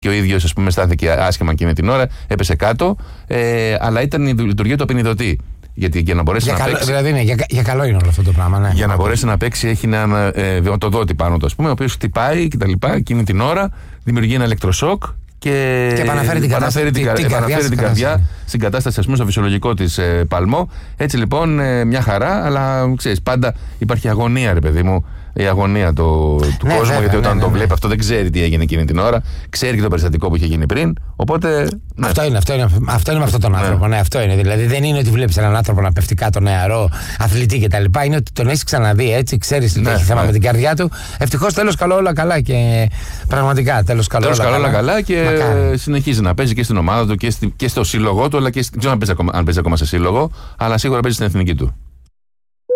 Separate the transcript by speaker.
Speaker 1: Και ο ίδιος, ας πούμε, στάθηκε άσχημα εκείνη την ώρα, έπεσε κάτω, αλλά ήταν η λειτουργία του απενιδωτή. Γιατί για να μπορέσει να παίξει.
Speaker 2: Δηλαδή, ναι, για καλό είναι όλο αυτό το πράγμα. Ναι.
Speaker 1: Για να μπορέσει να παίξει, έχει ένα βηματοδότη πάνω του, ας πούμε, ο οποίος χτυπάει κτλ. Εκείνη την ώρα δημιουργεί ένα ηλεκτροσόκ και επαναφέρει την καρδιά στην κατάσταση, ας πούμε, στο φυσιολογικό της παλμό. Έτσι λοιπόν, μια χαρά, αλλά ξέρεις, πάντα υπάρχει αγωνία, ρε παιδί μου. Η αγωνία του κόσμου, γιατί όταν το βλέπει αυτό δεν ξέρει τι έγινε εκείνη την ώρα, ξέρει και το περιστατικό που είχε γίνει πριν. Οπότε. Ναι.
Speaker 2: Αυτό είναι με αυτόν τον άνθρωπο. Ναι, αυτό είναι. Δηλαδή δεν είναι ότι βλέπει έναν άνθρωπο να πέφτει κάτω νεαρό, αθλητή κτλ. Είναι ότι τον έχει ξαναδεί έτσι, ξέρει τι έχει θέμα με την καρδιά του. Ευτυχώς τέλος καλό όλα καλά και πραγματικά τέλος καλό όλα
Speaker 1: καλά και συνεχίζει να παίζει και στην ομάδα του και στο σύλλογό του, αλλά και δεν ξέρω αν παίζει ακόμα σε σύλλογο, αλλά σίγουρα παίζει στην εθνική του.